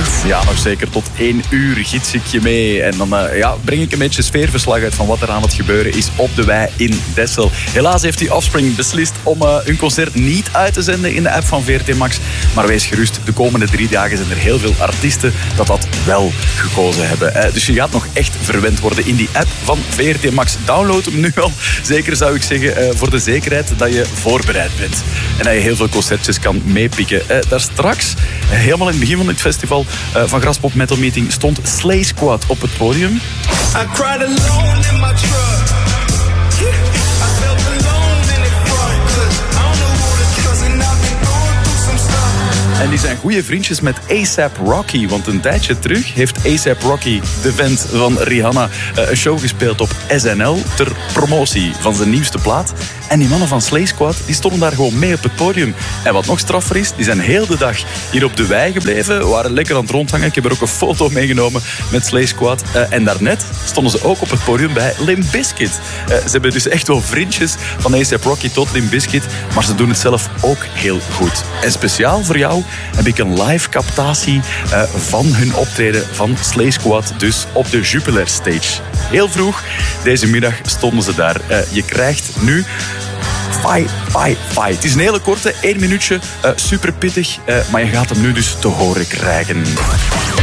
Ja, nog zeker tot 1 uur gids ik je mee. En dan breng ik een beetje sfeerverslag uit van wat er aan het gebeuren is op de wei in Dessel. Helaas heeft die Offspring beslist om hun concert niet uit te zenden in de app van VRT Max. Maar wees gerust, de komende 3 dagen zijn er heel veel artiesten dat wel gekozen hebben. Dus je gaat nog echt verwend worden in die app van VRT Max. Download hem nu al. Zeker zou ik zeggen, voor de zekerheid dat je voorbereid bent. En dat je heel veel concertjes kan meepikken. Daar straks, helemaal in het begin van dit festival van Graspop Metal Meeting, stond Slay Squad op het podium. I cried alone in my truck. I felt alone in the front. I don't know who to trust and I've been going through some stuff. En die zijn goede vriendjes met A$AP Rocky. Want een tijdje terug heeft A$AP Rocky, de vent van Rihanna, een show gespeeld op SNL ter promotie van zijn nieuwste plaat. En die mannen van Slay Squad, die stonden daar gewoon mee op het podium. En wat nog straffer is, die zijn heel de dag hier op de wei gebleven. Waren lekker aan het rondhangen. Ik heb er ook een foto meegenomen met Slay Squad. En daarnet stonden ze ook op het podium bij Limp Bizkit. Ze hebben dus echt wel vriendjes van A$AP Rocky tot Limp Bizkit. Maar ze doen het zelf ook heel goed. En speciaal voor jou heb ik een live captatie van hun optreden van Slay Squad. Dus op de Jupiler Stage. Heel vroeg deze middag stonden ze daar. Je krijgt nu Fight. Het is een hele korte, 1 minuutje, super pittig, maar je gaat hem nu dus te horen krijgen.